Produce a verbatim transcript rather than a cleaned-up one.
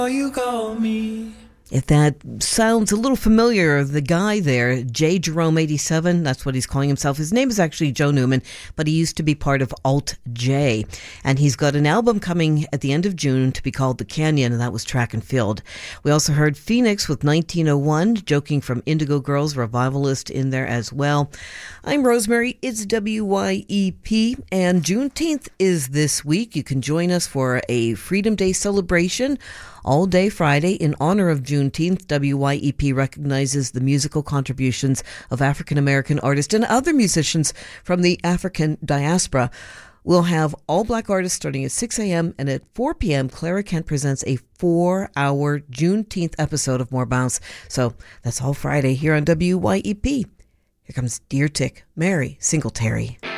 You call me. If that sounds a little familiar, the guy there, J. Jerome eighty-seven, that's what he's calling himself. His name is actually Joe Newman, but he used to be part of Alt J. And he's got an album coming at the end of June to be called The Canyon, and that was Track and Field. We also heard Phoenix with nineteen oh one, Joking from Indigo Girls, Revivalist in there as well. I'm Rosemary, it's W Y E P, and Juneteenth is this week. You can join us for a Freedom Day celebration all day Friday in honor of Juneteenth. W Y E P recognizes the musical contributions of African American artists and other musicians from the African diaspora. We'll have all black artists starting at six a.m. and at four p.m. Clara Kent presents a four-hour Juneteenth episode of More Bounce. So that's all Friday here on W Y E P. Here comes Dear Tick, Mary Singletary.